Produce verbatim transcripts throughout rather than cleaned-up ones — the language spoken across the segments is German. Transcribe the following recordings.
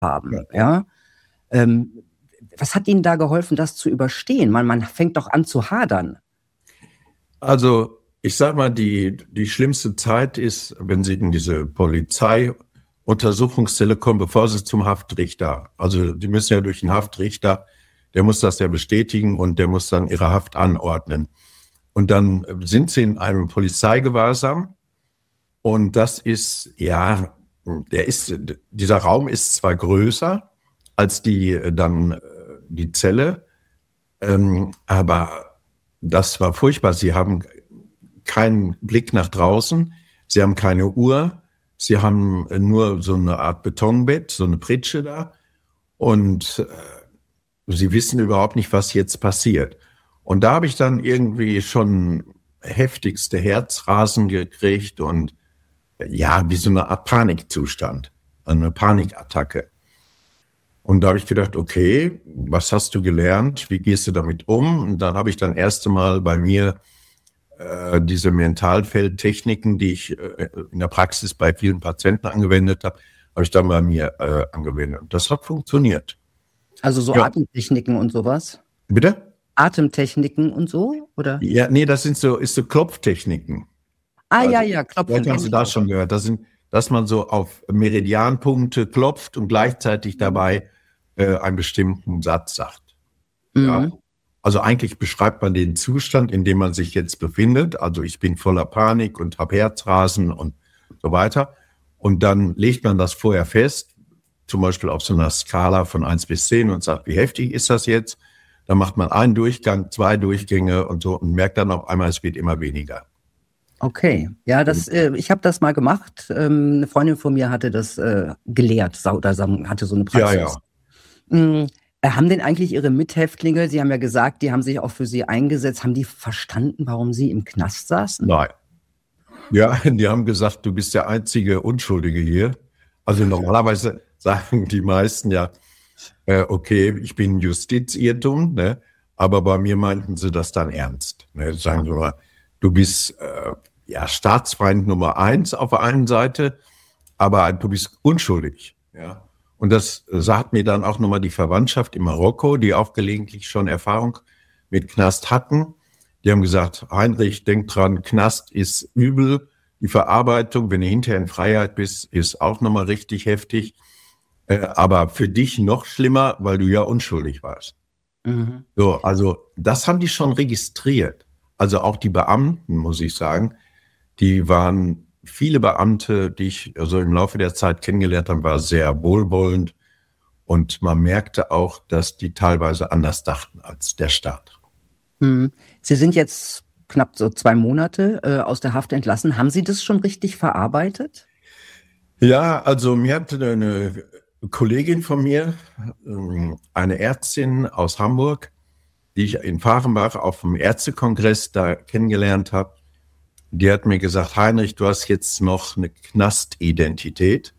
haben, ja. Ähm, was hat Ihnen da geholfen, das zu überstehen? Man, man fängt doch an zu hadern. Also, ich sag mal, die, die schlimmste Zeit ist, wenn Sie in diese Polizeiuntersuchungszelle kommen, bevor Sie zum Haftrichter. Also, die müssen ja durch den Haftrichter, der muss das ja bestätigen und der muss dann Ihre Haft anordnen. Und dann sind Sie in einem Polizeigewahrsam und das ist, ja, der ist, dieser Raum ist zwar größer als die, dann die Zelle, ähm, aber das war furchtbar. Sie haben keinen Blick nach draußen, Sie haben keine Uhr, Sie haben nur so eine Art Betonbett, so eine Pritsche da und äh, Sie wissen überhaupt nicht, was jetzt passiert. Und da habe ich dann irgendwie schon heftigste Herzrasen gekriegt und ja, wie so eine Art Panikzustand, eine Panikattacke. Und da habe ich gedacht, okay, was hast du gelernt? Wie gehst du damit um? Und dann habe ich dann erst einmal bei mir äh, diese Mentalfeldtechniken, die ich äh, in der Praxis bei vielen Patienten angewendet habe, habe ich dann bei mir äh, angewendet. Und das hat funktioniert. Also so ja. Atemtechniken und sowas? Bitte? Atemtechniken und so, oder? Ja, nee, das sind so, ist so Klopftechniken. Ah, also, ja, ja, Klopfen. Vielleicht hast du das schon gehört. Das sind, dass man so auf Meridianpunkte klopft und gleichzeitig dabei äh, einen bestimmten Satz sagt. Mhm. Ja? Also eigentlich beschreibt man den Zustand, in dem man sich jetzt befindet. Also ich bin voller Panik und habe Herzrasen und so weiter. Und dann legt man das vorher fest, zum Beispiel auf so einer Skala von eins bis zehn und sagt, wie heftig ist das jetzt? Dann macht man einen Durchgang, zwei Durchgänge und so und merkt dann auf einmal, es wird immer weniger. Okay, ja, das, äh, ich habe das mal gemacht. Ähm, eine Freundin von mir hatte das äh, gelehrt oder hatte so eine Praxis. Ja, ja. Mhm. Haben denn eigentlich Ihre Mithäftlinge, Sie haben ja gesagt, die haben sich auch für Sie eingesetzt, haben die verstanden, warum Sie im Knast saßen? Nein. Ja, die haben gesagt, du bist der einzige Unschuldige hier. Also normalerweise sagen die meisten ja, äh, okay, ich bin Justizirrtum, ne? Aber bei mir meinten sie das dann ernst. Ne? Sagen sie mal, du bist äh, ja Staatsfeind Nummer eins auf der einen Seite, aber du bist unschuldig. Ja. Und das sagt mir dann auch nochmal die Verwandtschaft in Marokko, die auch gelegentlich schon Erfahrung mit Knast hatten. Die haben gesagt, Heinrich, denk dran, Knast ist übel. Die Verarbeitung, wenn du hinterher in Freiheit bist, ist auch nochmal richtig heftig. Äh, aber für dich noch schlimmer, weil du ja unschuldig warst. Mhm. So, also das haben die schon registriert. Also auch die Beamten, muss ich sagen, die waren, viele Beamte, die ich also im Laufe der Zeit kennengelernt habe, war sehr wohlwollend. Und man merkte auch, dass die teilweise anders dachten als der Staat. Mhm. Sie sind jetzt knapp so zwei Monate äh, aus der Haft entlassen. Haben Sie das schon richtig verarbeitet? Ja, also mir hat eine Kollegin von mir, eine Ärztin aus Hamburg, die ich in Fahrenbach auf dem Ärztekongress da kennengelernt habe, die hat mir gesagt, Heinrich, du hast jetzt noch eine Knastidentität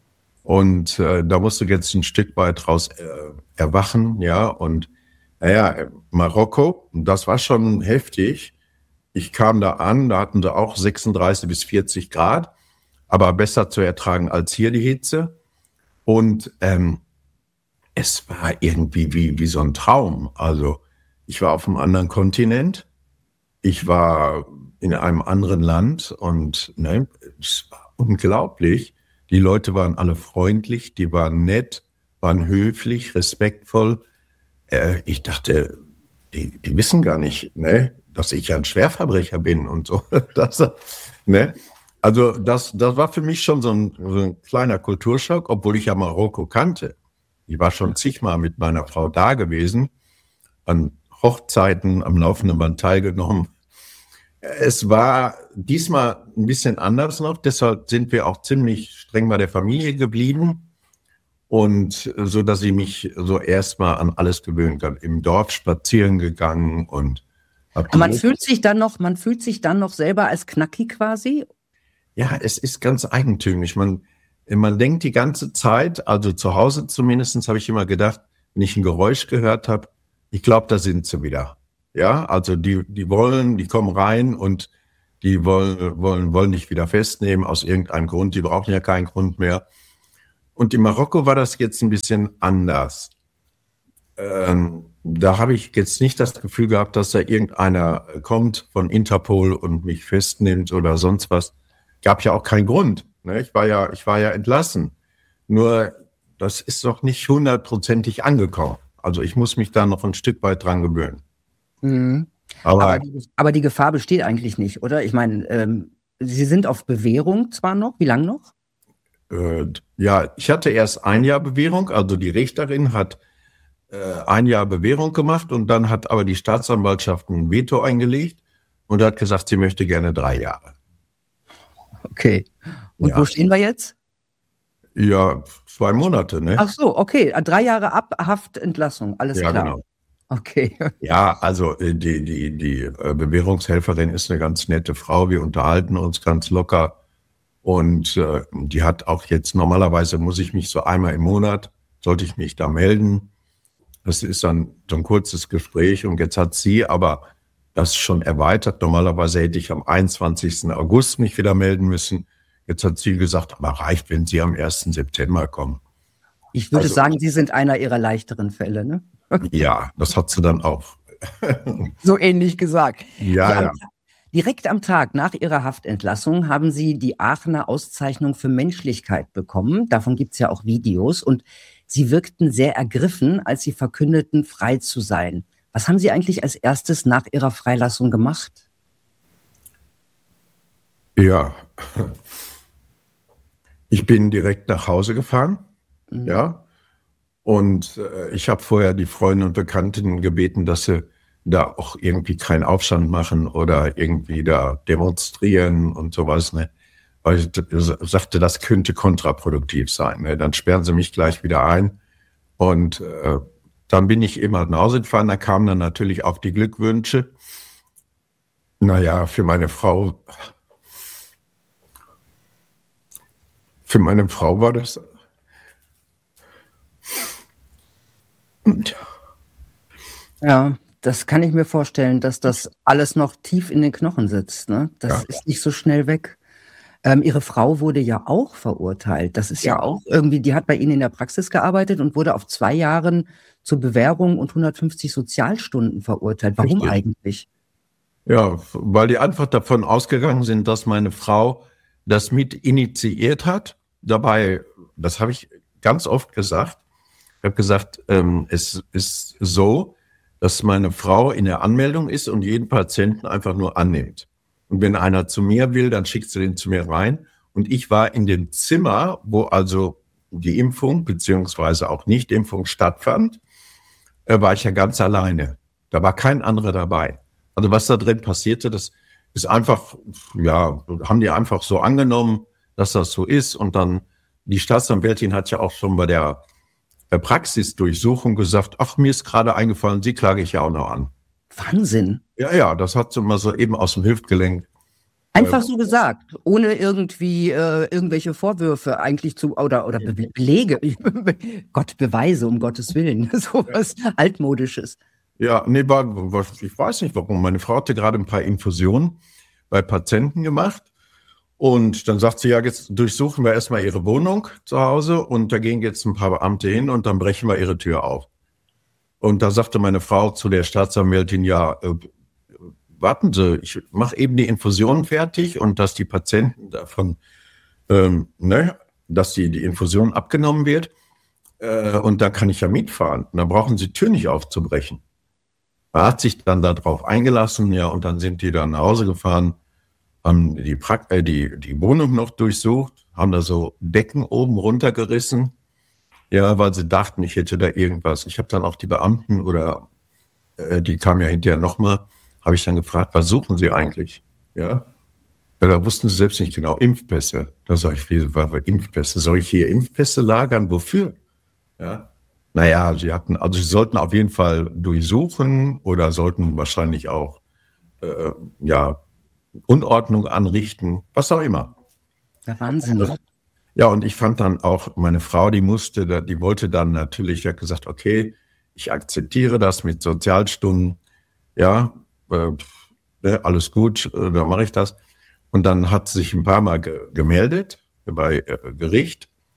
und äh, da musst du jetzt ein Stück weit raus äh, erwachen, ja, und naja, Marokko, das war schon heftig. Ich kam da an, da hatten sie auch sechsunddreißig bis vierzig Grad, aber besser zu ertragen als hier die Hitze. Und ähm, es war irgendwie wie, wie so ein Traum. Also ich war auf einem anderen Kontinent, ich war in einem anderen Land und ne, es war unglaublich. Die Leute waren alle freundlich, die waren nett, waren höflich, respektvoll. Äh, ich dachte, die, die wissen gar nicht, ne, dass ich ein Schwerverbrecher bin und so. Das, ne? Also das, das war für mich schon so ein, so ein kleiner Kulturschock, obwohl ich ja Marokko kannte. Ich war schon zigmal mit meiner Frau da gewesen, an Hochzeiten am laufenden Band teilgenommen. Es war diesmal ein bisschen anders noch, deshalb sind wir auch ziemlich streng bei der Familie geblieben und so, dass ich mich so erstmal an alles gewöhnen kann. Im Dorf spazieren gegangen und Aber man fühlt sich dann noch, man fühlt sich dann noch selber als Knacki quasi? Ja, es ist ganz eigentümlich. Man, man denkt die ganze Zeit, also zu Hause zumindest, habe ich immer gedacht, wenn ich ein Geräusch gehört habe, ich glaube, da sind sie wieder. Ja, also die, die wollen, die kommen rein und die wollen, wollen, wollen dich wieder festnehmen aus irgendeinem Grund. Die brauchen ja keinen Grund mehr. Und in Marokko war das jetzt ein bisschen anders. Ähm, da habe ich jetzt nicht das Gefühl gehabt, dass da irgendeiner kommt von Interpol und mich festnimmt oder sonst was. Gab ja auch keinen Grund. Ne? Ich war ja, ich war ja entlassen. Nur, das ist noch nicht hundertprozentig angekommen. Also ich muss mich da noch ein Stück weit dran gewöhnen. Mhm. Aber, Aber die, aber die Gefahr besteht eigentlich nicht, oder? Ich meine, ähm, Sie sind auf Bewährung zwar noch. Wie lange noch? äh, ja, ich hatte erst ein Jahr Bewährung. Also die Richterin hat äh, ein Jahr Bewährung gemacht und dann hat aber die Staatsanwaltschaft ein Veto eingelegt und hat gesagt, sie möchte gerne drei Jahre. Okay. Und Ja. wo stehen wir jetzt? Ja, zwei Monate, ne? Ach so, okay. Drei Jahre ab Haftentlassung, alles Ja, klar. genau. Okay. Ja, also äh, die, die, die äh, Bewährungshelferin ist eine ganz nette Frau. Wir unterhalten uns ganz locker. Und äh, die hat auch jetzt, normalerweise muss ich mich so einmal im Monat, sollte ich mich da melden. Das ist dann so ein kurzes Gespräch. Und jetzt hat sie aber das schon erweitert. Normalerweise hätte ich am einundzwanzigsten August mich wieder melden müssen. Jetzt hat sie gesagt, aber reicht, wenn Sie am ersten September kommen. Ich würde Also- sagen, Sie sind einer Ihrer leichteren Fälle, ne? Ja, das hat sie dann auch. So ähnlich gesagt. Ja, Ja, ja. direkt am Tag nach Ihrer Haftentlassung haben Sie die Aachener Auszeichnung für Menschlichkeit bekommen. Davon gibt es ja auch Videos. Und Sie wirkten sehr ergriffen, als Sie verkündeten, frei zu sein. Was haben Sie eigentlich als erstes nach Ihrer Freilassung gemacht? Ja. Ich bin direkt nach Hause gefahren. Mhm. Ja. Und äh, ich habe vorher die Freunde und Bekannten gebeten, dass sie da auch irgendwie keinen Aufstand machen oder irgendwie da demonstrieren und sowas, ne? Weil ich d- sagte, das könnte kontraproduktiv sein, ne? Dann sperren sie mich gleich wieder ein. Und äh, dann bin ich eben halt nach Hause gefahren, da kamen dann natürlich auch die Glückwünsche. Naja, für meine Frau, für meine Frau war das. Ja, das kann ich mir vorstellen, dass das alles noch tief in den Knochen sitzt, ne? Das Ja. ist nicht so schnell weg. Ähm, Ihre Frau wurde ja auch verurteilt. Das ist ja Ja. auch irgendwie, die hat bei Ihnen in der Praxis gearbeitet und wurde auf zwei Jahren zur Bewährung und hundertfünfzig Sozialstunden verurteilt. Warum Richtig. eigentlich? Ja, weil die einfach davon ausgegangen sind, dass meine Frau das mit initiiert hat. Dabei, das habe ich ganz oft gesagt. Ich habe gesagt, ähm, es ist so, dass meine Frau in der Anmeldung ist und jeden Patienten einfach nur annimmt. Und wenn einer zu mir will, dann schickt sie den zu mir rein. Und ich war in dem Zimmer, wo also die Impfung beziehungsweise auch Nichtimpfung stattfand, äh, war ich ja ganz alleine. Da war kein anderer dabei. Also was da drin passierte, das ist einfach, ja, haben die einfach so angenommen, dass das so ist. Und dann, die Staatsanwältin hat ja auch schon bei der äh, Praxisdurchsuchung gesagt, ach, mir ist gerade eingefallen, Sie klage ich ja auch noch an. Wahnsinn. Ja, ja, das hat sie mal so eben aus dem Hüftgelenk. Einfach Äh, so gesagt, ohne irgendwie äh, irgendwelche Vorwürfe eigentlich zu oder oder Be Belege. Gott, Beweise, um Gottes Willen. So was Altmodisches. Ja, nee, war, war, ich weiß nicht warum. Meine Frau hatte gerade ein paar Infusionen bei Patienten gemacht. Und dann sagt sie, ja, jetzt durchsuchen wir erstmal ihre Wohnung zu Hause und da gehen jetzt ein paar Beamte hin und dann brechen wir ihre Tür auf. Und da sagte meine Frau zu der Staatsanwältin, ja, äh, warten Sie, ich mache eben die Infusion fertig und dass die Patienten davon, ähm, ne, dass die, die Infusion abgenommen wird äh, und da kann ich ja mitfahren. Und dann brauchen Sie die Tür nicht aufzubrechen. Er hat sich dann darauf eingelassen, ja, und dann sind die dann nach Hause gefahren, haben die, pra- äh, die, die Wohnung noch durchsucht, haben da so Decken oben runtergerissen, ja, weil sie dachten, ich hätte da irgendwas. Ich habe dann auch die Beamten oder äh, die kamen ja hinterher nochmal, habe ich dann gefragt, was suchen Sie eigentlich? Ja, ja, da wussten sie selbst nicht genau, Impfpässe. Da sage ich, wie war Impfpässe? Soll ich hier Impfpässe lagern? Wofür? Ja. Naja, sie hatten, also sie sollten auf jeden Fall durchsuchen oder sollten wahrscheinlich auch äh, ja, Unordnung anrichten, was auch immer. Ja, Wahnsinn. Ja, und ich fand dann auch, meine Frau, die musste, da- die wollte dann natürlich, die hat gesagt, okay, ich akzeptiere das mit Sozialstunden, ja, äh, ne, alles gut, äh, dann mache ich das. Und dann hat sie sich ein paar Mal ge gemeldet bei äh, Gericht.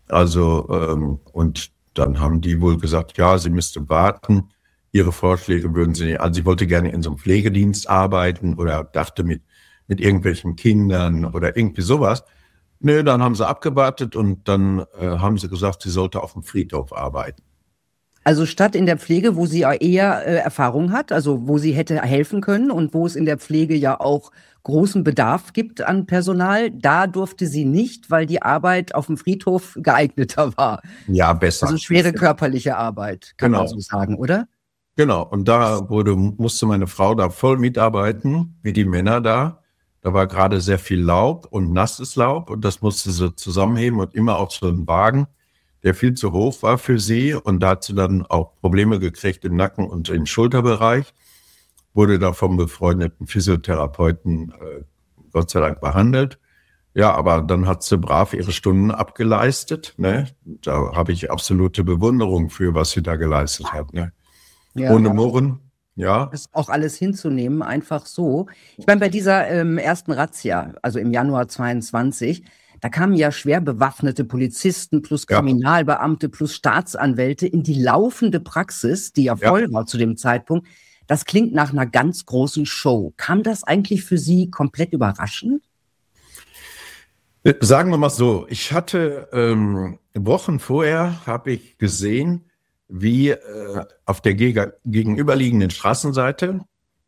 Also, ähm, und dann haben die wohl gesagt, ja, sie müsste warten. Ihre Vorschläge würden sie nicht, also sie wollte gerne in so einem Pflegedienst arbeiten oder dachte mit, mit irgendwelchen Kindern oder irgendwie sowas. Nö, dann haben sie abgewartet und dann äh, haben sie gesagt, sie sollte auf dem Friedhof arbeiten. Also statt in der Pflege, wo sie ja eher äh, Erfahrung hat, also wo sie hätte helfen können und wo es in der Pflege ja auch großen Bedarf gibt an Personal, da durfte sie nicht, weil die Arbeit auf dem Friedhof geeigneter war. Ja, besser. Also schwere körperliche Arbeit, kann Genau. man so sagen, oder? Genau, und da wurde, musste meine Frau da voll mitarbeiten, wie die Männer da. Da war gerade sehr viel Laub und nasses Laub und das musste sie zusammenheben und immer auf so einen Wagen, der viel zu hoch war für sie. Und da hat sie dann auch Probleme gekriegt im Nacken und im Schulterbereich. Wurde da vom befreundeten Physiotherapeuten äh, Gott sei Dank behandelt. Ja, aber dann hat sie brav ihre Stunden abgeleistet. Ne? Da habe ich absolute Bewunderung für, was sie da geleistet hat. Ne? Ja. Ohne Murren, ja. Das auch alles hinzunehmen, einfach so. Ich meine, bei dieser ähm, ersten Razzia, also im Januar zweiundzwanzig, da kamen ja schwer bewaffnete Polizisten plus Ja. Kriminalbeamte plus Staatsanwälte in die laufende Praxis, die ja voll Ja. war zu dem Zeitpunkt. Das klingt nach einer ganz großen Show. Kam das eigentlich für Sie komplett überraschend? Sagen wir mal so, ich hatte ähm, Wochen vorher, habe ich gesehen, wie äh, auf der geg- gegenüberliegenden Straßenseite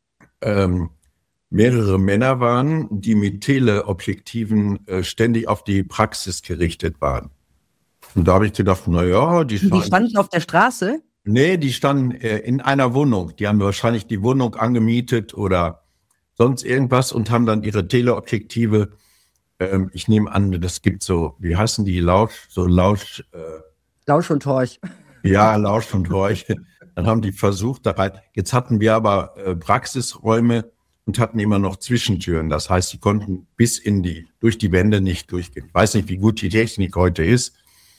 ähm, mehrere Männer waren, die mit Teleobjektiven äh, ständig auf die Praxis gerichtet waren. Und da habe ich gedacht, na ja, die, Die standen auf der Straße? Nee, die standen äh, in einer Wohnung. Die haben wahrscheinlich die Wohnung angemietet oder sonst irgendwas und haben dann ihre Teleobjektive, ähm, ich nehme an, das gibt so, wie heißen die, Lausch, so Lausch, äh, Lausch und Horch. ja, Lausch und Horch. Dann haben die versucht, da rein. Jetzt hatten wir aber äh, Praxisräume und hatten immer noch Zwischentüren. Das heißt, sie konnten bis in die, durch die Wände nicht durchgehen. Ich weiß nicht, wie gut die Technik heute ist,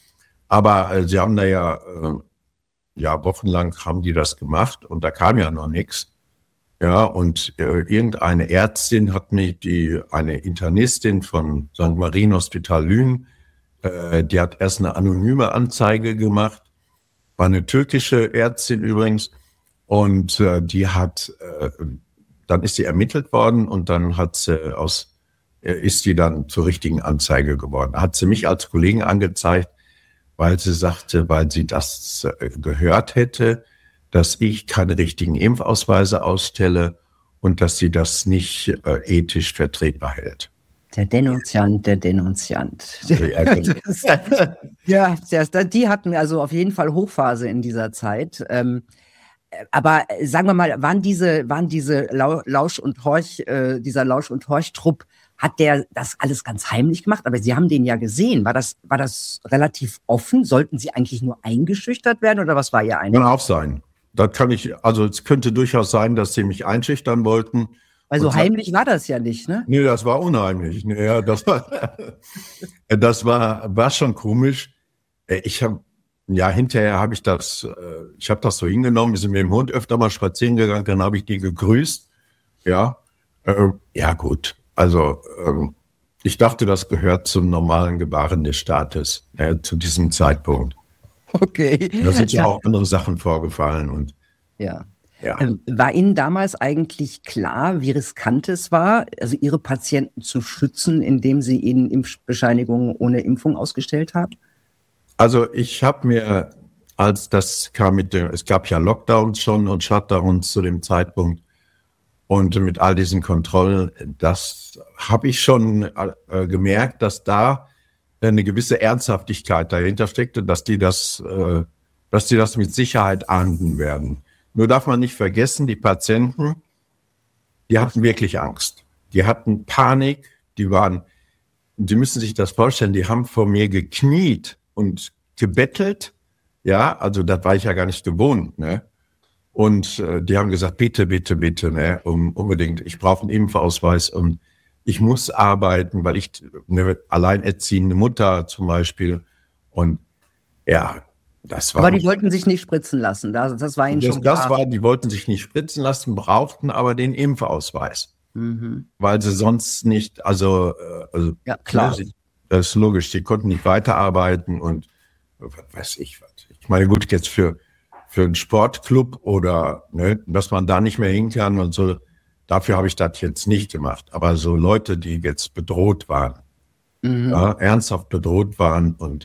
aber äh, sie haben da ja, äh, ja, wochenlang haben die das gemacht und da kam ja noch nichts. Ja, und äh, irgendeine Ärztin hat mir die, eine Internistin von Sankt Marien Hospital Lünen, äh, die hat erst eine anonyme Anzeige gemacht, war eine türkische Ärztin übrigens, und äh, die hat, äh, dann ist sie ermittelt worden und dann hat sie aus, äh, ist sie dann zur richtigen Anzeige geworden. Hat sie mich als Kollegen angezeigt, weil sie sagte, weil sie das äh, gehört hätte, dass ich keine richtigen Impfausweise ausstelle und dass sie das nicht äh, ethisch vertretbar hält. Der Denunziant, der Denunziant. Ja, genau. Das, ja, das, die hatten also auf jeden Fall Hochphase in dieser Zeit. Ähm, aber sagen wir mal, waren diese, waren diese Lau- Lausch- und Horch, äh, dieser Lausch- und Horch-Trupp, hat der das alles ganz heimlich gemacht? Aber Sie haben den ja gesehen. War das, war das relativ offen? Sollten Sie eigentlich nur eingeschüchtert werden oder was war Ihr Eindruck? Kann auch sein. Das kann ich, also es könnte durchaus sein, dass sie mich einschüchtern wollten. Also Und heimlich war das ja nicht, ne? Nee, das war unheimlich. Nee, ja, das war, das war, war schon komisch. Ich habe, ja, hinterher habe ich das, ich habe das so hingenommen. Wir sind mit dem Hund öfter mal spazieren gegangen, dann habe ich die gegrüßt. Ja, äh, ja gut. Also ähm, ich dachte, das gehört zum normalen Gebaren des Staates äh, zu diesem Zeitpunkt. Okay. Da sind ja auch andere Sachen vorgefallen und Ja. ja. Ähm, war Ihnen damals eigentlich klar, wie riskant es war, also Ihre Patienten zu schützen, indem Sie ihnen Impfbescheinigungen ohne Impfung ausgestellt haben? Also ich habe mir, als das kam mit dem, es gab ja Lockdowns schon und Shutdowns zu dem Zeitpunkt und mit all diesen Kontrollen, das habe ich schon äh, gemerkt, dass da eine gewisse Ernsthaftigkeit dahinter steckte, dass die das, äh, dass die das mit Sicherheit ahnden werden. Nur darf man nicht vergessen, die Patienten, die hatten wirklich Angst. Die hatten Panik, die waren, die müssen sich das vorstellen, die haben vor mir gekniet und gebettelt. Ja, also das war ich ja gar nicht gewohnt, ne? Und äh, die haben gesagt, bitte, bitte, bitte, ne, um, unbedingt, ich brauche einen Impfausweis und ich muss arbeiten, weil ich eine alleinerziehende Mutter zum Beispiel und ja, das war. Aber die wollten sich nicht spritzen lassen, das, das war Ihnen das, schon klar. Das war, die wollten sich nicht spritzen lassen, brauchten aber den Impfausweis, Mhm. weil sie sonst nicht, also, äh, also Ja, klar. Sie, Das ist logisch, die konnten nicht weiterarbeiten und was weiß ich was. Ich meine, gut, jetzt für, für einen Sportclub oder, ne, dass man da nicht mehr hin kann und so, dafür habe ich das jetzt nicht gemacht. Aber so Leute, die jetzt bedroht waren, mhm. ja, ernsthaft bedroht waren und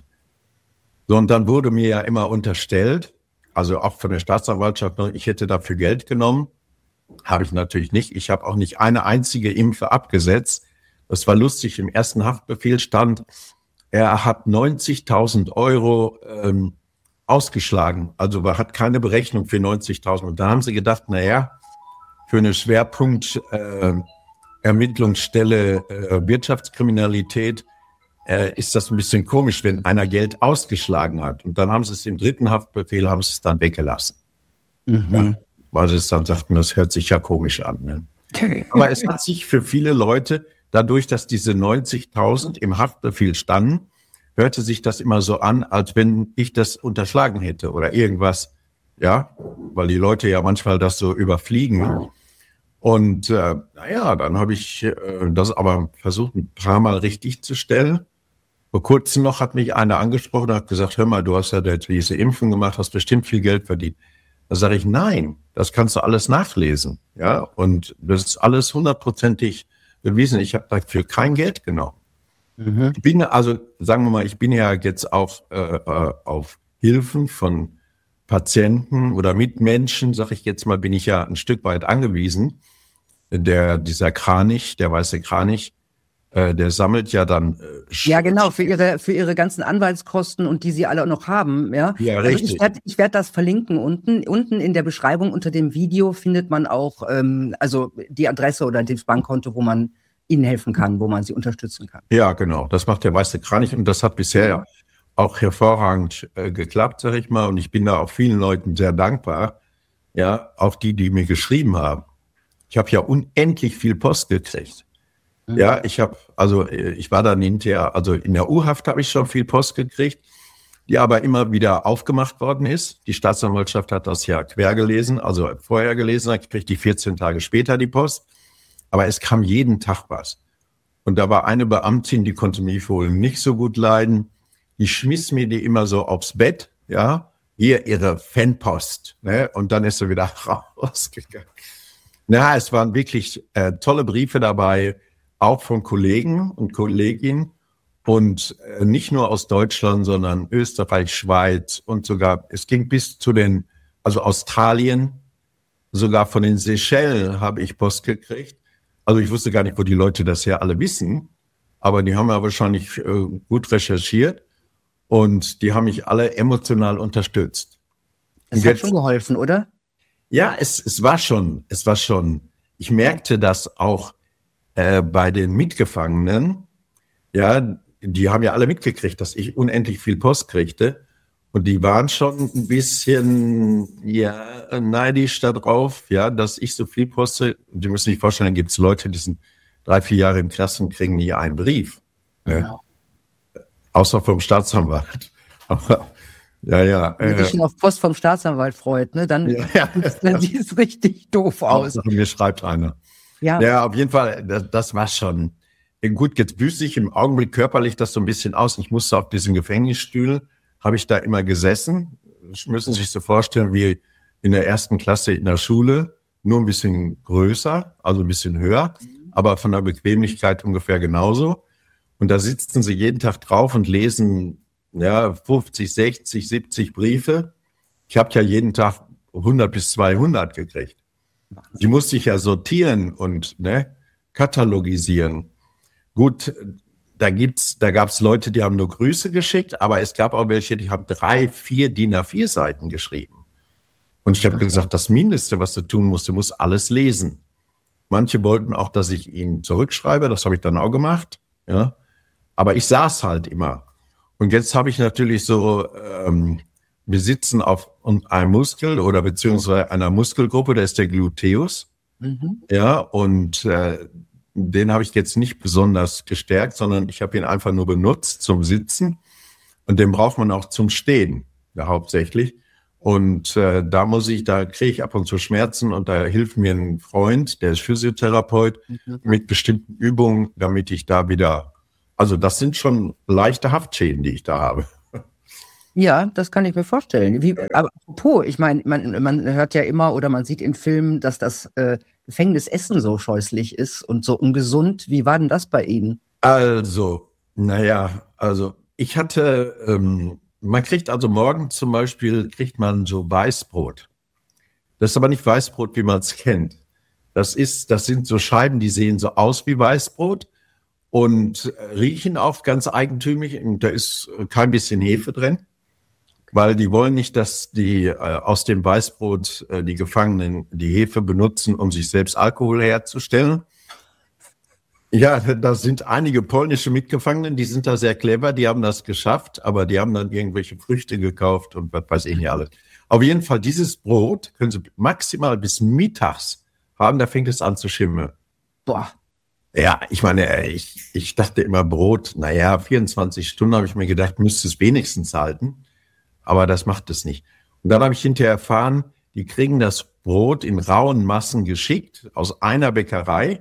so, und dann wurde mir ja immer unterstellt, also auch von der Staatsanwaltschaft, ich hätte dafür Geld genommen. Habe ich natürlich nicht. Ich habe auch nicht eine einzige Impfe abgesetzt. Das war lustig. Im ersten Haftbefehl stand, er hat neunzigtausend Euro ähm, ausgeschlagen. Also er hat keine Berechnung für neunzigtausend. Und da haben sie gedacht, na ja, für eine Schwerpunkt äh, Ermittlungsstelle äh, Wirtschaftskriminalität äh, ist das ein bisschen komisch, wenn einer Geld ausgeschlagen hat. Und dann haben sie es im dritten Haftbefehl, haben sie es dann weggelassen. Mhm. Ja, weil sie es dann sagten, das hört sich ja komisch an. Ne? Okay. Aber es hat sich für viele Leute, dadurch, dass diese neunzigtausend im Haftbefehl standen, hörte sich das immer so an, als wenn ich das unterschlagen hätte oder irgendwas. Ja, weil die Leute ja manchmal das so überfliegen. Und äh, naja, dann habe ich äh, das aber versucht, ein paar Mal richtig zu stellen. Vor kurzem noch hat mich einer angesprochen und hat gesagt, hör mal, du hast ja diese Impfung gemacht, hast bestimmt viel Geld verdient. Da sage ich, nein, das kannst du alles nachlesen. Ja, und das ist alles hundertprozentig bewiesen. Ich habe dafür kein Geld genommen. Mhm. Ich bin also, sagen wir mal, ich bin ja jetzt auch äh, auf Hilfen von Patienten oder Mitmenschen, sag ich jetzt mal, bin ich ja ein Stück weit angewiesen. Der, dieser Kranich, der weiße Kranich, äh, der sammelt ja dann. Äh, ja, genau, für ihre, für ihre ganzen Anwaltskosten und die sie alle auch noch haben. Ja, ja also richtig. Ich werde ich werd das verlinken unten. Unten in der Beschreibung unter dem Video findet man auch ähm, also die Adresse oder das Bankkonto, wo man ihnen helfen kann, wo man sie unterstützen kann. Ja, genau. Das macht der weiße Kranich und das hat bisher ja auch hervorragend äh, geklappt, sag ich mal. Und ich bin da auch vielen Leuten sehr dankbar. Ja, auch die, die mir geschrieben haben. Ich habe ja unendlich viel Post gekriegt. Mhm. Ja, ich habe, also ich war dann hinterher, also in der U-Haft habe ich schon viel Post gekriegt, die aber immer wieder aufgemacht worden ist. Die Staatsanwaltschaft hat das ja quer gelesen, also vorher gelesen, ich kriegte die vierzehn Tage später die Post. Aber es kam jeden Tag was. Und da war eine Beamtin, die konnte mich wohl nicht so gut leiden. Die schmiss mir die immer so aufs Bett, ja, hier ihre Fanpost, ne? Und dann ist sie wieder rausgegangen. Na, es waren wirklich äh, tolle Briefe dabei, auch von Kollegen und Kolleginnen und äh, nicht nur aus Deutschland, sondern Österreich, Schweiz und sogar, es ging bis zu den, also Australien, sogar von den Seychellen habe ich Post gekriegt. Also ich wusste gar nicht, wo die Leute das ja alle wissen, aber die haben ja wahrscheinlich äh, gut recherchiert und die haben mich alle emotional unterstützt. Das hat jetzt schon geholfen, oder? Ja, es, es war schon, es war schon, ich merkte das auch äh, bei den Mitgefangenen, ja, die haben ja alle mitgekriegt, dass ich unendlich viel Post kriegte und die waren schon ein bisschen, ja, neidisch darauf, ja, dass ich so viel poste. Die müssen sich vorstellen, da gibt es Leute, die sind drei, vier Jahre im Knast und kriegen nie einen Brief. Ja. Ja. Außer vom Staatsanwalt. Aber ja, ja. Wenn man sich schon auf Post vom Staatsanwalt freut, ne, dann, ja, dann sieht es richtig doof aus. Außer mir schreibt einer. Ja. Ja, auf jeden Fall, das, das war schon. Gut, jetzt büße ich im Augenblick körperlich das so ein bisschen aus. Ich musste auf diesem Gefängnisstuhl, habe ich da immer gesessen. Das müssen Sie sich so vorstellen wie in der ersten Klasse in der Schule, nur ein bisschen größer, also ein bisschen höher, aber von der Bequemlichkeit ungefähr genauso. Und da sitzen Sie jeden Tag drauf und lesen ja, fünfzig, sechzig, siebzig Briefe. Ich habe ja jeden Tag hundert bis zweihundert gekriegt. Die musste ich ja sortieren und ne, katalogisieren. Gut, da gibt's, da gab's Leute, die haben nur Grüße geschickt, aber es gab auch welche, die haben drei, vier D I N A vier Seiten geschrieben. Und ich habe gesagt, das Mindeste, was du tun musst, du musst alles lesen. Manche wollten auch, dass ich ihnen zurückschreibe, das habe ich dann auch gemacht. Ja, aber ich saß halt immer. Und jetzt habe ich natürlich so, ähm, wir sitzen auf einem Muskel oder beziehungsweise einer Muskelgruppe, der ist der Gluteus. Mhm. Ja, und äh, den habe ich jetzt nicht besonders gestärkt, sondern ich habe ihn einfach nur benutzt zum Sitzen. Und den braucht man auch zum Stehen, ja, hauptsächlich. Und äh, da muss ich, da kriege ich ab und zu Schmerzen und da hilft mir ein Freund, der ist Physiotherapeut, mhm. mit bestimmten Übungen, damit ich da wieder Also das sind schon leichte Haftschäden, die ich da habe. Ja, das kann ich mir vorstellen. Wie, aber apropos, ich meine, man, man hört ja immer oder man sieht in Filmen, dass das äh, Gefängnisessen so scheußlich ist und so ungesund. Wie war denn das bei Ihnen? Also, naja, also ich hatte, ähm, man kriegt also morgens zum Beispiel, kriegt man so Weißbrot. Das ist aber nicht Weißbrot, wie man es kennt. Das ist, das sind so Scheiben, die sehen so aus wie Weißbrot und riechen auch ganz eigentümlich. Und da ist kein bisschen Hefe drin, weil die wollen nicht, dass die äh, aus dem Weißbrot äh, die Gefangenen die Hefe benutzen, um sich selbst Alkohol herzustellen. Ja, da sind einige polnische Mitgefangenen, die sind da sehr clever, die haben das geschafft, aber die haben dann irgendwelche Früchte gekauft und was weiß ich nicht alles. Auf jeden Fall, dieses Brot können Sie maximal bis mittags haben, da fängt es an zu schimmeln. Boah. Ja, ich meine, ich, ich dachte immer Brot, naja, vierundzwanzig Stunden habe ich mir gedacht, müsste es wenigstens halten. Aber das macht es nicht. Und dann habe ich hinterher erfahren, die kriegen das Brot in rauen Massen geschickt aus einer Bäckerei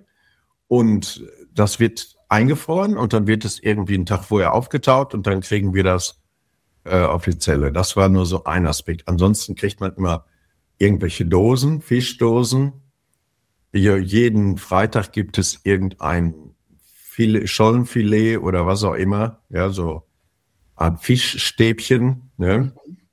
und das wird eingefroren und dann wird es irgendwie einen Tag vorher aufgetaut und dann kriegen wir das äh, offizielle. Das war nur so ein Aspekt. Ansonsten kriegt man immer irgendwelche Dosen, Fischdosen. Hier, jeden Freitag gibt es irgendein Filet, Schollenfilet oder was auch immer, ja, so Art Fischstäbchen, ne?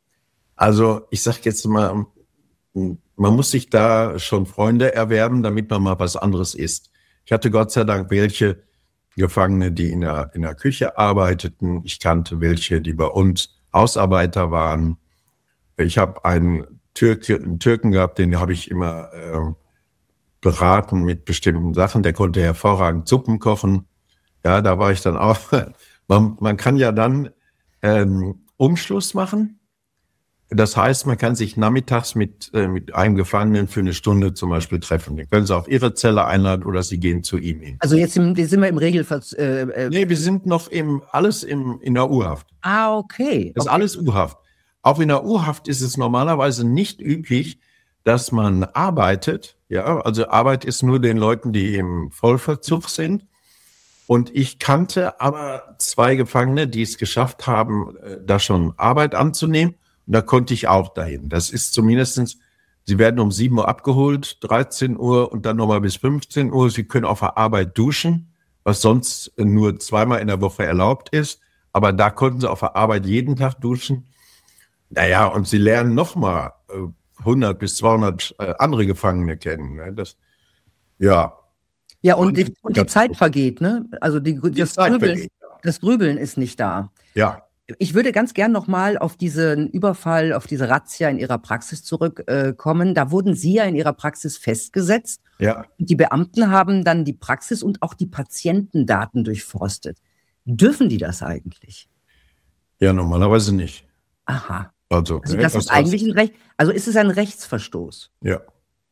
Also ich sag jetzt mal, man muss sich da schon Freunde erwerben, damit man mal was anderes isst. Ich hatte Gott sei Dank welche Gefangene, die in der, in der Küche arbeiteten. Ich kannte welche, die bei uns Hausarbeiter waren. Ich habe einen, Türke, einen Türken gehabt, den habe ich immer äh, beraten mit bestimmten Sachen. Der konnte hervorragend Suppen kochen. Ja, da war ich dann auch. Man, man kann ja dann ähm, Umschluss machen. Das heißt, man kann sich nachmittags mit, äh, mit einem Gefangenen für eine Stunde zum Beispiel treffen. Den können Sie auf Ihre Zelle einladen oder Sie gehen zu ihm hin. Also jetzt im, sind wir im Regelfall. Äh, äh nee, wir sind noch im, alles im, in der U-Haft. Ah, okay. Das ist okay. alles U-Haft. Auch in der U-Haft ist es normalerweise nicht üblich, dass man arbeitet. Ja, also Arbeit ist nur den Leuten, die im Vollverzug sind. Und ich kannte aber zwei Gefangene, die es geschafft haben, da schon Arbeit anzunehmen. Und da konnte ich auch dahin. Das ist zumindestens, sie werden um sieben Uhr abgeholt, dreizehn Uhr und dann nochmal bis fünfzehn Uhr. Sie können auf der Arbeit duschen, was sonst nur zweimal in der Woche erlaubt ist. Aber da konnten sie auf der Arbeit jeden Tag duschen. Naja, und sie lernen nochmal hundert bis zweihundert andere Gefangene kennen. Das, ja. Ja, und die, und die Zeit vergeht, ne? Also die, die das, Grübeln, vergeht, ja. das Grübeln ist nicht da. Ja. Ich würde ganz gern nochmal auf diesen Überfall, auf diese Razzia in Ihrer Praxis zurückkommen. Äh, da wurden Sie ja in Ihrer Praxis festgesetzt. Ja. Die Beamten haben dann die Praxis und auch die Patientendaten durchforstet. Dürfen die das eigentlich? Ja, normalerweise nicht. Aha. Also, also das ist eigentlich ein Recht, also ist es ein Rechtsverstoß? Ja.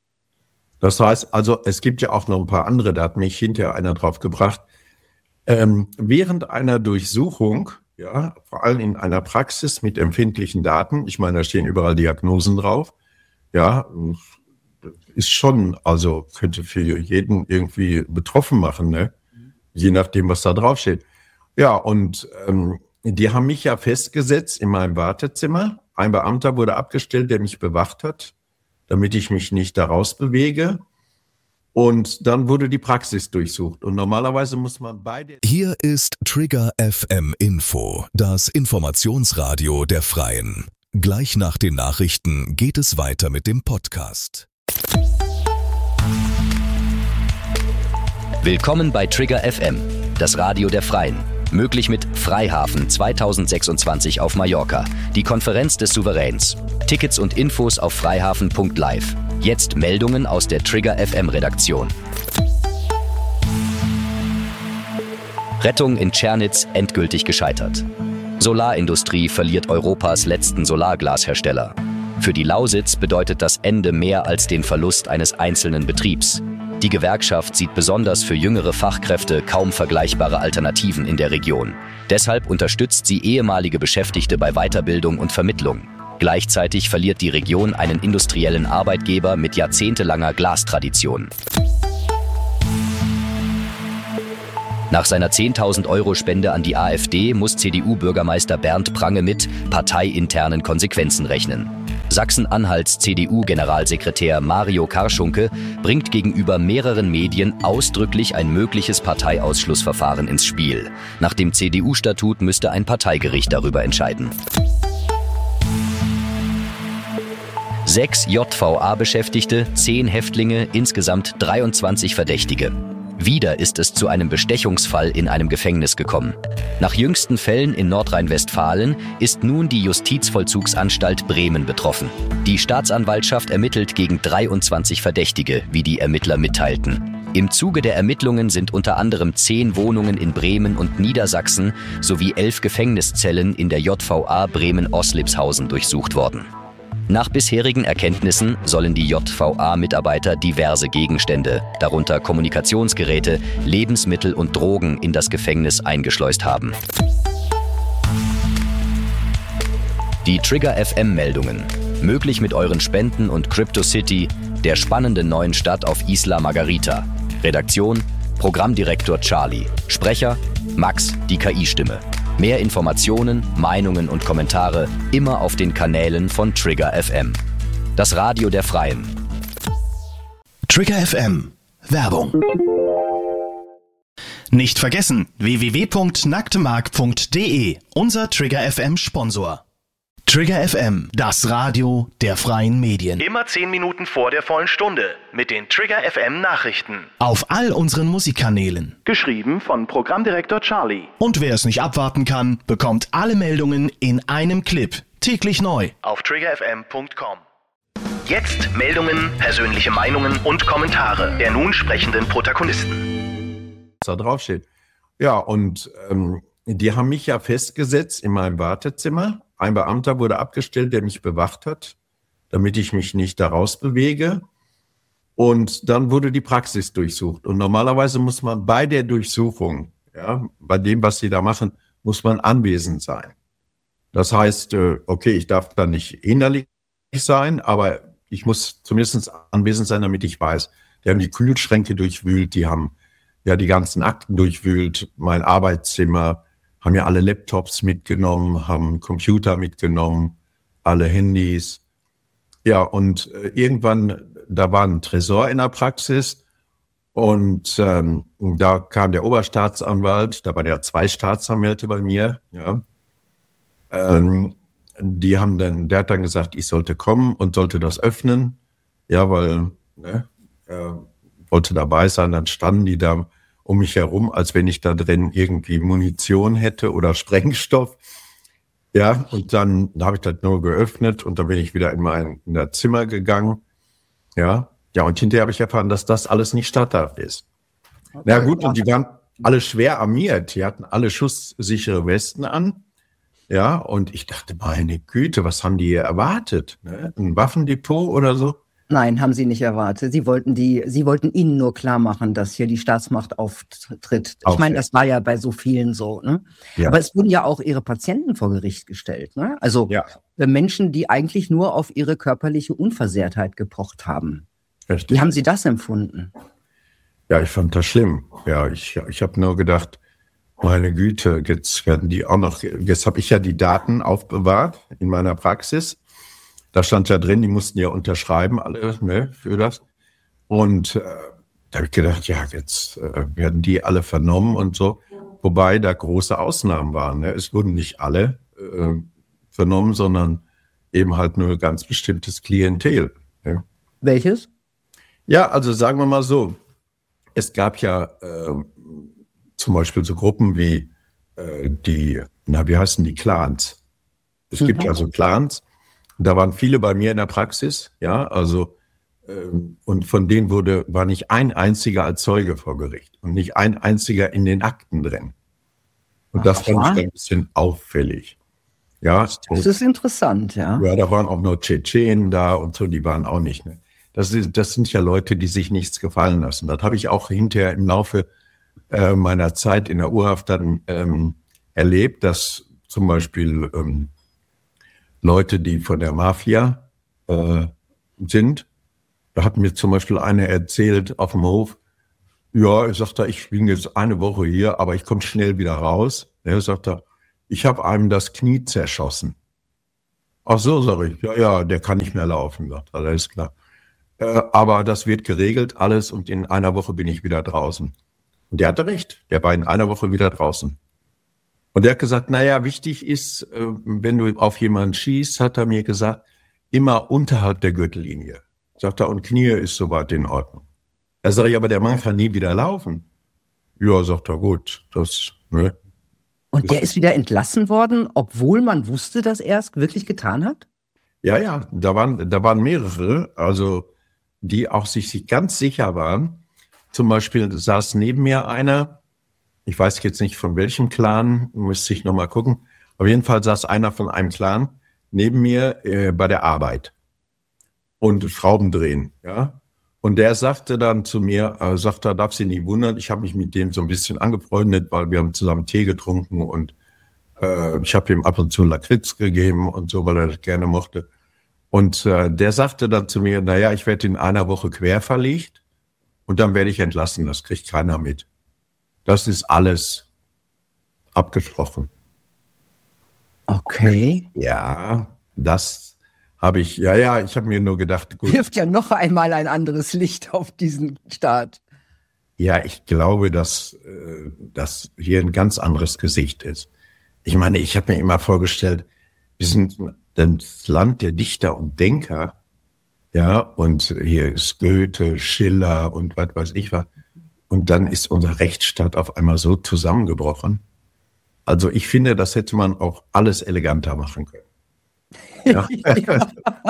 Das heißt, also es gibt ja auch noch ein paar andere, da hat mich hinterher einer drauf gebracht. Ähm, während einer Durchsuchung, ja, vor allem in einer Praxis mit empfindlichen Daten, ich meine, da stehen überall Diagnosen drauf, ja, ist schon, also könnte für jeden irgendwie betroffen machen, ne? Je nachdem, was da drauf steht. Ja, und ähm, die haben mich ja festgesetzt in meinem Wartezimmer. Ein Beamter wurde abgestellt, der mich bewacht hat, damit ich mich nicht da rausbewege. Und dann wurde die Praxis durchsucht. Und normalerweise muss man beide... Hier ist Trigger F M Info, das Informationsradio der Freien. Gleich nach den Nachrichten geht es weiter mit dem Podcast. Willkommen bei Trigger F M, das Radio der Freien. Möglich mit Freihafen zweitausendsechsundzwanzig auf Mallorca, die Konferenz des Souveräns. Tickets und Infos auf freihafen punkt live. Jetzt Meldungen aus der Trigger F M Redaktion. Rettung in Tschernitz endgültig gescheitert. Solarindustrie verliert Europas letzten Solarglashersteller. Für die Lausitz bedeutet das Ende mehr als den Verlust eines einzelnen Betriebs. Die Gewerkschaft sieht besonders für jüngere Fachkräfte kaum vergleichbare Alternativen in der Region. Deshalb unterstützt sie ehemalige Beschäftigte bei Weiterbildung und Vermittlung. Gleichzeitig verliert die Region einen industriellen Arbeitgeber mit jahrzehntelanger Glastradition. Nach seiner zehntausend Euro Spende an die AfD muss C D U-Bürgermeister Bernd Prange mit parteiinternen Konsequenzen rechnen. Sachsen-Anhalts C D U-Generalsekretär Mario Karschunke bringt gegenüber mehreren Medien ausdrücklich ein mögliches Parteiausschlussverfahren ins Spiel. Nach dem C D U-Statut müsste ein Parteigericht darüber entscheiden. Sechs J V A-Beschäftigte, zehn Häftlinge, insgesamt dreiundzwanzig Verdächtige. Wieder ist es zu einem Bestechungsfall in einem Gefängnis gekommen. Nach jüngsten Fällen in Nordrhein-Westfalen ist nun die Justizvollzugsanstalt Bremen betroffen. Die Staatsanwaltschaft ermittelt gegen dreiundzwanzig Verdächtige, wie die Ermittler mitteilten. Im Zuge der Ermittlungen sind unter anderem zehn Wohnungen in Bremen und Niedersachsen sowie elf Gefängniszellen in der J V A Bremen-Oslipshausen durchsucht worden. Nach bisherigen Erkenntnissen sollen die J V A-Mitarbeiter diverse Gegenstände, darunter Kommunikationsgeräte, Lebensmittel und Drogen, in das Gefängnis eingeschleust haben. Die Trigger F M-Meldungen. Möglich mit euren Spenden und Crypto City, der spannenden neuen Stadt auf Isla Margarita. Redaktion: Programmdirektor Charlie. Sprecher: Max, die K I-Stimme. Mehr Informationen, Meinungen und Kommentare immer auf den Kanälen von Trigger F M. Das Radio der Freien. Trigger F M. Werbung. Nicht vergessen, w w w punkt nacktmark punkt d e, unser Trigger F M-Sponsor. Trigger F M, das Radio der freien Medien. Immer zehn Minuten vor der vollen Stunde mit den Trigger F M Nachrichten. Auf all unseren Musikkanälen. Geschrieben von Programmdirektor Charlie. Und wer es nicht abwarten kann, bekommt alle Meldungen in einem Clip. Täglich neu. Auf trigger f m punkt com. Jetzt Meldungen, persönliche Meinungen und Kommentare der nun sprechenden Protagonisten. Was da draufsteht. Ja, und ähm, die haben mich ja festgesetzt in meinem Wartezimmer. Ein Beamter wurde abgestellt, der mich bewacht hat, damit ich mich nicht da raus bewege. Und dann wurde die Praxis durchsucht. Und normalerweise muss man bei der Durchsuchung, ja, bei dem, was sie da machen, muss man anwesend sein. Das heißt, okay, ich darf da nicht innerlich sein, aber ich muss zumindest anwesend sein, damit ich weiß. Die haben die Kühlschränke durchwühlt, die haben ja die ganzen Akten durchwühlt, mein Arbeitszimmer, haben ja alle Laptops mitgenommen, haben Computer mitgenommen, alle Handys. Ja, und äh, irgendwann, da war ein Tresor in der Praxis und ähm, da kam der Oberstaatsanwalt, da waren ja zwei Staatsanwälte bei mir, ja. Ähm, die haben dann, der hat dann gesagt, ich sollte kommen und sollte das öffnen, ja, weil, ne, er wollte dabei sein, dann standen die da um mich herum, als wenn ich da drin irgendwie Munition hätte oder Sprengstoff. Ja, und dann habe ich das nur geöffnet und dann bin ich wieder in mein in das Zimmer gegangen. Ja, ja, und hinterher habe ich erfahren, dass das alles nicht statthaft ist. Okay. Na gut, und die waren alle schwer armiert. Die hatten alle schusssichere Westen an. Ja, und ich dachte, meine Güte, was haben die hier erwartet? Ne? Ein Waffendepot oder so? Nein, haben sie nicht erwartet. Sie wollten die, sie wollten ihnen nur klar machen, dass hier die Staatsmacht auftritt. Ich meine, das war ja bei so vielen so. Ne? Ja. Aber es wurden ja auch ihre Patienten vor Gericht gestellt. Ne? Also ja. Menschen, die eigentlich nur auf ihre körperliche Unversehrtheit gepocht haben. Richtig. Wie haben Sie das empfunden? Ja, ich fand das schlimm. Ja, ich, ich habe nur gedacht, meine Güte, jetzt werden die auch noch. Jetzt habe ich ja die Daten aufbewahrt in meiner Praxis. Da stand ja drin, die mussten ja unterschreiben, alle, ne, für das. Und äh, da habe ich gedacht, ja, jetzt äh, werden die alle vernommen und so. Wobei da große Ausnahmen waren. Ne? Es wurden nicht alle äh, vernommen, sondern eben halt nur ganz bestimmtes Klientel. Ne? Welches? Ja, also sagen wir mal so, es gab ja äh, zum Beispiel so Gruppen wie äh, die, na, wie heißen die, Clans? Es mhm. gibt ja so Clans. Da waren viele bei mir in der Praxis, ja, also ähm, und von denen wurde war nicht ein einziger als Zeuge vor Gericht und nicht ein einziger in den Akten drin. Und das fand ich ein bisschen auffällig. Ja, das ist interessant, ja. Ja, da waren auch nur Tschetschenen da und so, die waren auch nicht. Ne? Das, ist, das sind ja Leute, die sich nichts gefallen lassen. Das habe ich auch hinterher im Laufe äh, meiner Zeit in der Urhaft dann ähm, erlebt, dass zum Beispiel ähm, Leute, die von der Mafia äh, sind. Da hat mir zum Beispiel einer erzählt auf dem Hof, Ja, ich sagte, ich bin jetzt eine Woche hier, aber ich komme schnell wieder raus. Er sagte, ich habe einem das Knie zerschossen. Ach so, sage ich, ja, ja, der kann nicht mehr laufen, sagt er, alles klar. Äh, aber das wird geregelt alles und in einer Woche bin ich wieder draußen. Und der hatte recht, der war in einer Woche wieder draußen. Und der hat gesagt, naja, wichtig ist, äh, wenn du auf jemanden schießt, hat er mir gesagt, immer unterhalb der Gürtellinie. Sagt er, und Knie ist soweit in Ordnung. Er sagt, aber der Mann kann nie wieder laufen. Ja, sagt er, gut, das, ne. Und der ist wieder entlassen worden, obwohl man wusste, dass er es wirklich getan hat? Ja, ja, da waren, da waren mehrere, also die auch sich, sich ganz sicher waren. Zum Beispiel saß neben mir einer, ich weiß jetzt nicht von welchem Clan, müsste ich nochmal gucken. Auf jeden Fall saß einer von einem Clan neben mir äh, bei der Arbeit und Schrauben drehen, ja. Und der sagte dann zu mir, äh, sagt er, darf sich nicht wundern, ich habe mich mit dem so ein bisschen angefreundet, weil wir haben zusammen Tee getrunken und äh, ich habe ihm ab und zu Lakritz gegeben und so, weil er das gerne mochte. Und äh, der sagte dann zu mir, naja, ich werde in einer Woche querverlegt und dann werde ich entlassen, das kriegt keiner mit. Das ist alles abgesprochen. Okay. Ja, das habe ich, ja, ja, ich habe mir nur gedacht, gut. Wirft ja noch einmal ein anderes Licht auf diesen Staat. Ja, ich glaube, dass äh, das hier ein ganz anderes Gesicht ist. Ich meine, ich habe mir immer vorgestellt, wir sind das Land der Dichter und Denker, ja, und hier ist Goethe, Schiller und was weiß ich was. Und dann ist unser Rechtsstaat auf einmal so zusammengebrochen. Also ich finde, das hätte man auch alles eleganter machen können. Ja. ja.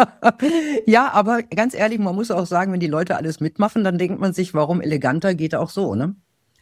ja, aber ganz ehrlich, man muss auch sagen, wenn die Leute alles mitmachen, dann denkt man sich, warum eleganter geht auch so, ne?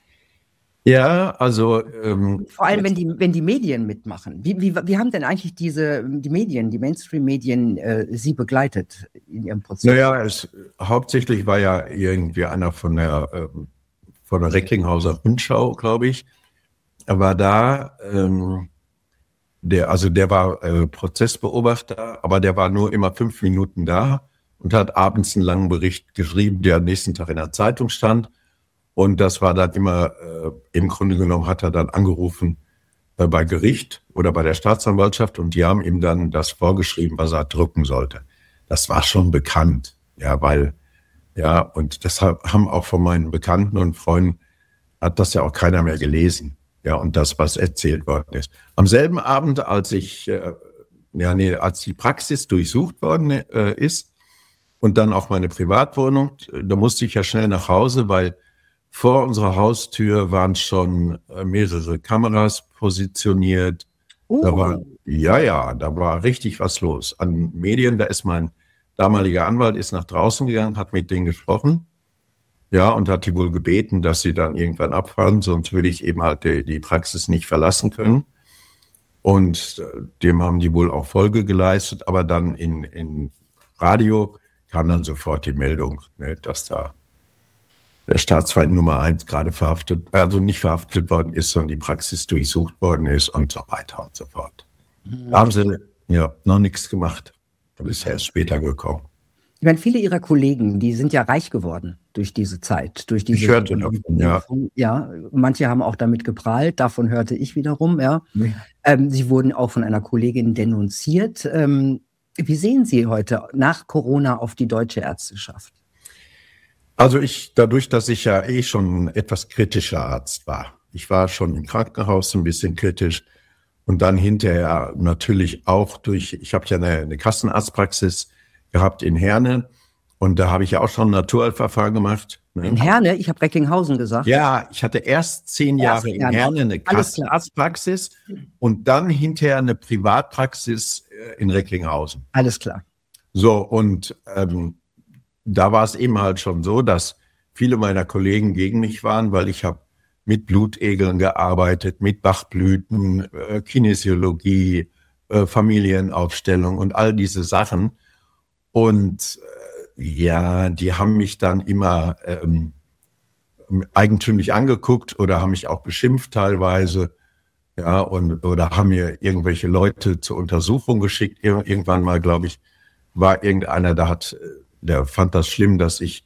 Ja, also ähm, vor allem, wenn die, wenn die Medien mitmachen. Wie, wie, wie haben denn eigentlich diese, die Medien, die Mainstream-Medien äh, Sie begleitet in Ihrem Prozess? Naja, es, hauptsächlich war ja irgendwie einer von der, äh, von der Recklinghauser Rundschau, glaube ich. Er war da, ähm, der, also der war äh, Prozessbeobachter, aber der war nur immer fünf Minuten da und hat abends einen langen Bericht geschrieben, der am nächsten Tag in der Zeitung stand. Und das war dann immer, äh, im Grunde genommen hat er dann angerufen äh, bei Gericht oder bei der Staatsanwaltschaft und die haben ihm dann das vorgeschrieben, was er drucken sollte. Das war schon bekannt, ja, weil, ja, und deshalb haben auch von meinen Bekannten und Freunden, hat das ja auch keiner mehr gelesen, ja, und das, was erzählt worden ist. Am selben Abend, als ich, äh, ja, nee, als die Praxis durchsucht worden äh, ist und dann auch meine Privatwohnung, da musste ich ja schnell nach Hause, weil vor unserer Haustür waren schon äh, mehrere Kameras positioniert. Oh. Da war, ja, ja, da war richtig was los. An Medien, da ist mein damaliger Anwalt ist nach draußen gegangen, hat mit denen gesprochen. Ja, und hat die wohl gebeten, dass sie dann irgendwann abfahren, sonst würde ich eben halt die, die Praxis nicht verlassen können. Und äh, dem haben die wohl auch Folge geleistet, aber dann in, in Radio kam dann sofort die Meldung, ne, dass da der Staatsfeind Nummer eins gerade verhaftet, also nicht verhaftet worden ist, sondern die Praxis durchsucht worden ist und so weiter und so fort. Mhm. Da haben sie ja noch nichts gemacht. Da ist erst später gekommen. Ich meine, viele Ihrer Kollegen, die sind ja reich geworden durch diese Zeit, durch diese. Ich hörte davon, ja. Ja, manche haben auch damit geprahlt, davon hörte ich wiederum, ja. Mhm. Ähm, sie wurden auch von einer Kollegin denunziert. Ähm, wie sehen Sie heute nach Corona auf die deutsche Ärzteschaft? Also ich, dadurch, dass ich ja eh schon ein etwas kritischer Arzt war. Ich war schon im Krankenhaus ein bisschen kritisch und dann hinterher natürlich auch durch, ich habe ja eine, eine Kassenarztpraxis gehabt in Herne und da habe ich ja auch schon ein Naturheilverfahren gemacht. Ne? In Herne? Ich habe Recklinghausen gesagt. Ja, ich hatte erst zehn Jahre erst in Herne eine Kassenarztpraxis und dann hinterher eine Privatpraxis in Recklinghausen. Alles klar. So, und ähm, da war es eben halt schon so, dass viele meiner Kollegen gegen mich waren, weil ich habe mit Blutegeln gearbeitet, mit Bachblüten, äh, Kinesiologie, äh, Familienaufstellung und all diese Sachen. Und äh, ja, die haben mich dann immer ähm, eigentümlich angeguckt oder haben mich auch beschimpft teilweise. Ja, und oder haben mir irgendwelche Leute zur Untersuchung geschickt. Ir- irgendwann mal, glaube ich, war irgendeiner, da hat der fand das schlimm, dass ich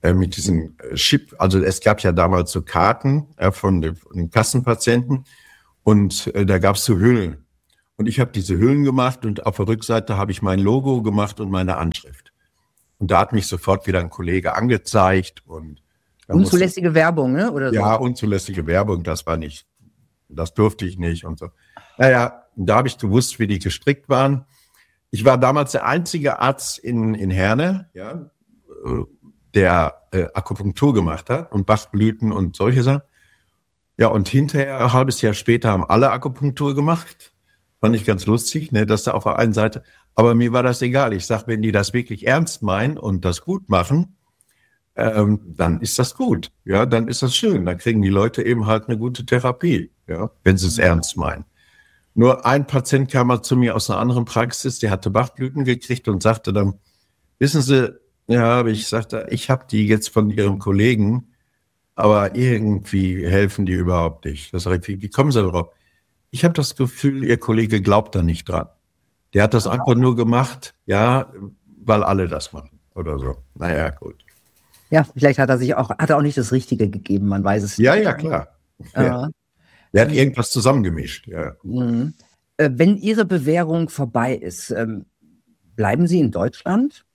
äh, mit diesem Chip, also es gab ja damals so Karten äh, von, den, von den Kassenpatienten und äh, da gab es so Hüllen. Und ich habe diese Hüllen gemacht und auf der Rückseite habe ich mein Logo gemacht und meine Anschrift. Und da hat mich sofort wieder ein Kollege angezeigt. Und unzulässige musste, Werbung, ne? Oder so? Ja, unzulässige Werbung, das war nicht, das durfte ich nicht und so. Naja, da habe ich gewusst, wie die gestrickt waren. Ich war damals der einzige Arzt in, in Herne, ja, der äh, Akupunktur gemacht hat und Bachblüten und solche Sachen. Ja, und hinterher, ein halbes Jahr später, haben alle Akupunktur gemacht. Fand ich ganz lustig, ne, dass da auf der einen Seite, aber mir war das egal. Ich sag, wenn die das wirklich ernst meinen und das gut machen, ähm, dann ist das gut. Ja, dann ist das schön. Dann kriegen die Leute eben halt eine gute Therapie, ja, wenn sie es ernst meinen. Nur ein Patient kam mal zu mir aus einer anderen Praxis, der hatte Bachblüten gekriegt und sagte dann, wissen Sie, ja, aber ich sagte, ich habe die jetzt von Ihrem Kollegen, aber irgendwie helfen die überhaupt nicht. Das sage ich, wie kommen Sie darauf? Ich habe das Gefühl, Ihr Kollege glaubt da nicht dran. Der hat das einfach nur gemacht, ja, weil alle das machen oder so. Naja, gut. Ja, vielleicht hat er sich auch, hat er auch nicht das Richtige gegeben, man weiß es nicht. Ja, ja, klar. Ja. Ja. Der hat irgendwas zusammengemischt, ja. Mhm. Äh, wenn Ihre Bewährung vorbei ist, ähm, bleiben Sie in Deutschland?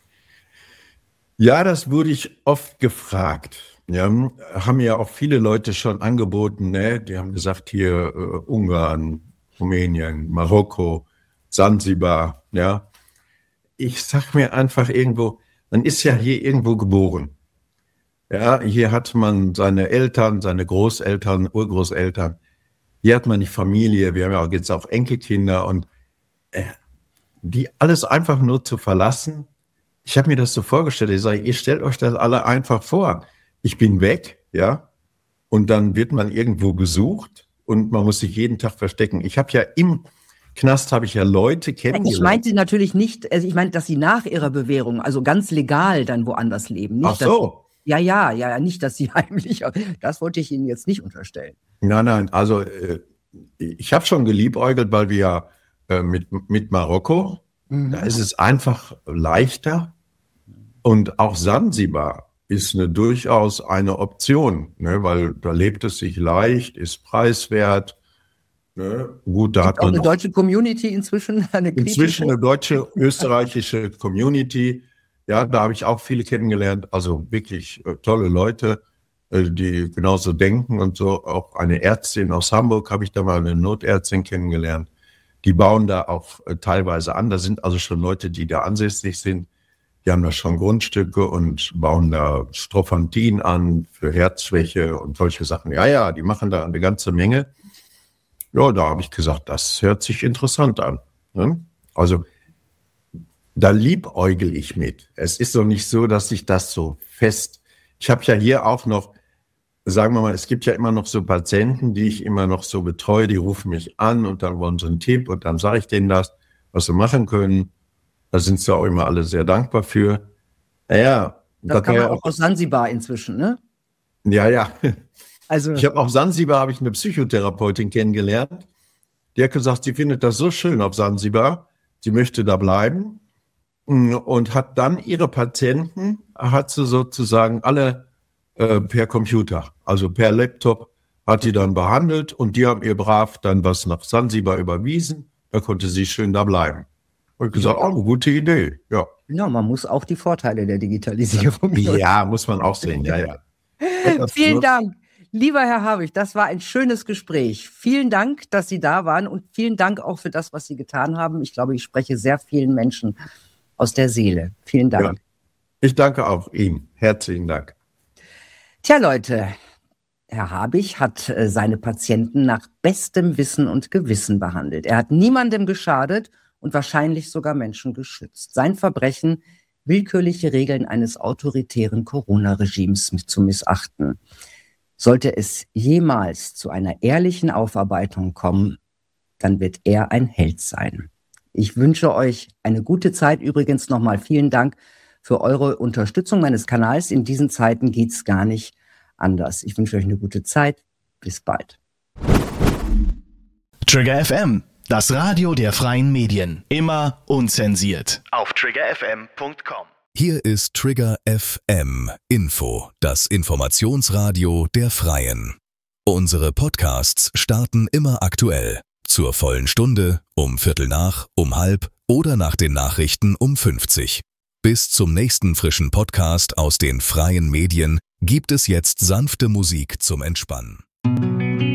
Ja, das wurde ich oft gefragt. Ja, haben ja auch viele Leute schon angeboten, ne? Die haben gesagt, hier äh, Ungarn, Rumänien, Marokko, Sansibar, ja. Ich sag mir einfach irgendwo, man ist ja hier irgendwo geboren. Ja, hier hat man seine Eltern, seine Großeltern, Urgroßeltern. Hier hat man die Familie, wir haben ja auch jetzt auch Enkelkinder und äh, die alles einfach nur zu verlassen. Ich habe mir das so vorgestellt, ich sage, ihr stellt euch das alle einfach vor. Ich bin weg, ja, und dann wird man irgendwo gesucht und man muss sich jeden Tag verstecken. Ich habe ja im Knast habe ich ja Leute kennengelernt. Ich meinte natürlich nicht, also ich meinte, dass sie nach ihrer Bewährung, also ganz legal dann woanders leben. Nicht, Ach so. Dass, ja, ja, ja, nicht, dass sie heimlich, das wollte ich Ihnen jetzt nicht unterstellen. Nein, nein, also äh, ich habe schon geliebäugelt, weil wir ja äh, mit, mit Marokko, mhm. da ist es einfach leichter und auch Sansibar ist eine, durchaus eine Option, ne, weil da lebt es sich leicht, ist preiswert. Ne, gut, da Gibt hat auch man eine deutsche Community inzwischen. Eine inzwischen eine deutsche, österreichische Community. Ja, da habe ich auch viele kennengelernt. Also wirklich äh, tolle Leute, äh, die genauso denken und so. Auch eine Ärztin aus Hamburg habe ich da mal, eine Notärztin kennengelernt. Die bauen da auch äh, teilweise an. Da sind also schon Leute, die da ansässig sind. Die haben da schon Grundstücke und bauen da Strophantin an für Herzschwäche und solche Sachen. Ja, ja, die machen da eine ganze Menge. Ja, da habe ich gesagt, das hört sich interessant an. Ne? Also da liebäugel ich mit. Es ist doch nicht so, dass ich das so fest... Ich habe ja hier auch noch, sagen wir mal, es gibt ja immer noch so Patienten, die ich immer noch so betreue, die rufen mich an und dann wollen sie einen Tipp und dann sage ich denen das, was sie machen können. Da sind sie auch immer alle sehr dankbar für. Naja. Das, das kann man auch aus Sansibar inzwischen, ne? Ja, ja. Also ich habe auf Sansibar habe ich eine Psychotherapeutin kennengelernt. Die hat gesagt, sie findet das so schön auf Sansibar. Sie möchte da bleiben und hat dann ihre Patienten, hat sie sozusagen alle äh, per Computer, also per Laptop, hat die dann behandelt und die haben ihr brav dann was nach Sansibar überwiesen. Da konnte sie schön da bleiben. Und ich gesagt, oh, eine gute Idee, ja. Ja, man muss auch die Vorteile der Digitalisierung. Ja, muss man auch sehen, ja, ja. Vielen Dank. Lieber Herr Habich, das war ein schönes Gespräch. Vielen Dank, dass Sie da waren und vielen Dank auch für das, was Sie getan haben. Ich glaube, ich spreche sehr vielen Menschen aus der Seele. Vielen Dank. Ja, ich danke auch Ihnen. Herzlichen Dank. Tja, Leute, Herr Habich hat äh, seine Patienten nach bestem Wissen und Gewissen behandelt. Er hat niemandem geschadet und wahrscheinlich sogar Menschen geschützt. Sein Verbrechen, willkürliche Regeln eines autoritären Corona-Regimes zu missachten. Sollte es jemals zu einer ehrlichen Aufarbeitung kommen, dann wird er ein Held sein. Ich wünsche euch eine gute Zeit. Übrigens nochmal vielen Dank für eure Unterstützung meines Kanals. In diesen Zeiten geht's gar nicht anders. Ich wünsche euch eine gute Zeit. Bis bald. Trigger F M, das Radio der freien Medien. Immer unzensiert. Auf trigger f m punkt com Hier ist Trigger F M Info, das Informationsradio der Freien. Unsere Podcasts starten immer aktuell. Zur vollen Stunde, um Viertel nach, um halb oder nach den Nachrichten um fünfzig. Bis zum nächsten frischen Podcast aus den freien Medien gibt es jetzt sanfte Musik zum Entspannen.